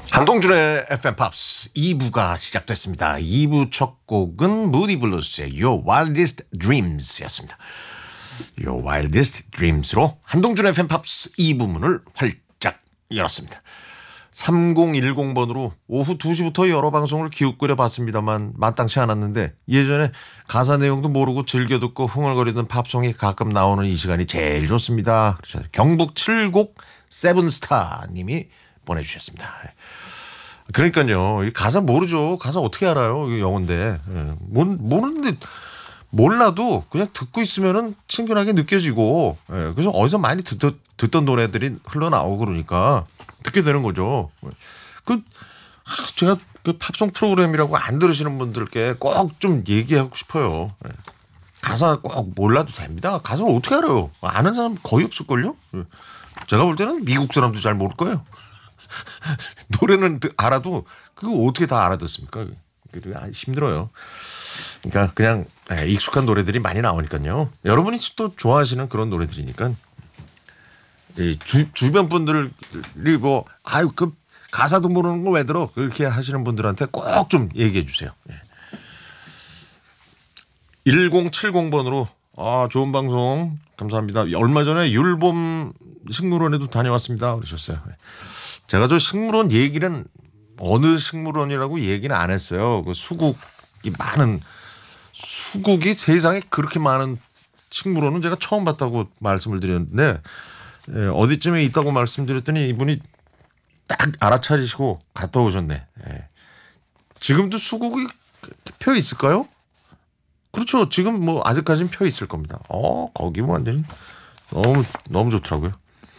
한동준의 FM 팝스 2부가 시작됐습니다. 2부 첫 곡은 무디 블루스의 Your Wildest Dreams였습니다. Your Wildest Dreams로 한동준의 FM 팝스 2부 문을 활짝 열었습니다. 3010번으로 오후 2시부터 여러 방송을 기웃거려 봤습니다만 마땅치 않았는데 예전에 가사 내용도 모르고 즐겨 듣고 흥얼거리던 팝송이 가끔 나오는 이 시간이 제일 좋습니다. 경북 7곡 세븐스타님이 보내주셨습니다. 그러니까요. 이 가사 모르죠. 가사 어떻게 알아요? 이거 영어인데. 모르는데 몰라도 그냥 듣고 있으면은 친근하게 느껴지고. 그래서 어디서 많이 듣던 노래들이 흘러나오고 그러니까 듣게 되는 거죠. 제가 그 팝송 프로그램이라고 안 들으시는 분들께 꼭 좀 얘기하고 싶어요. 가사 꼭 몰라도 됩니다. 가사를 어떻게 알아요? 아는 사람 거의 없을걸요? 제가 볼 때는 미국 사람도 잘 모를 거예요. 노래는 알아도 그거 어떻게 다 알아듣습니까? 힘들어요. 그러니까 그냥 익숙한 노래들이 많이 나오니까요. 여러분이 또 좋아하시는 그런 노래들이니까 주변 분들이 뭐 아유 그 가사도 모르는 거 왜 들어? 그렇게 하시는 분들한테 꼭 좀 얘기해 주세요. 1070번으로 좋은 방송 감사합니다. 얼마 전에 율봄 식물원에도 다녀왔습니다. 그러셨어요. 제가 저 식물원 얘기는 어느 식물원이라고 얘기는 안 했어요. 그 수국이 세상에 그렇게 많은 식물원은 제가 처음 봤다고 말씀을 드렸는데 어디쯤에 있다고 말씀드렸더니 이분이 딱 알아차리시고 갔다 오셨네. 지금도 수국이 펴 있을까요? 그렇죠. 지금 뭐 아직까지는 펴 있을 겁니다. 거기 뭐 완전히 너무 좋더라고요.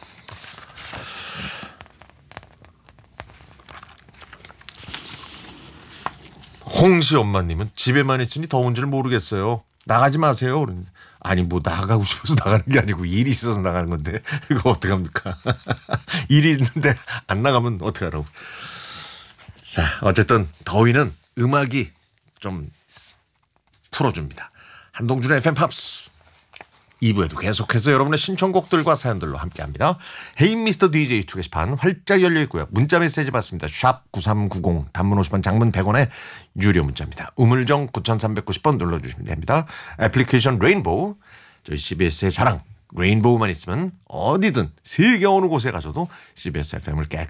홍시 엄마님은 집에만 있으니 더운 줄 모르겠어요. 나가지 마세요. 그러는데 아니 뭐 나가고 싶어서 나가는 게 아니고 일이 있어서 나가는 건데 이거 어떡합니까? 일이 있는데 안 나가면 어떡하라고. 자 어쨌든 더위는 음악이 좀 풀어줍니다. 한동준의 FM 팝스 2부에도 계속해서 여러분의 신청곡들과 사연들로 함께합니다. 헤이 미스터 DJ 투 게시판 활짝 열려있고요. 문자메시지 받습니다. 샵 9390 단문 50원 장문 100원의 유료 문자입니다. 우물정 9390번 눌러주시면 됩니다. 애플리케이션 레인보우 저희 CBS의 자랑 레인보우만 있으면 어디든 세계 어느 곳에 가서도 CBS FM을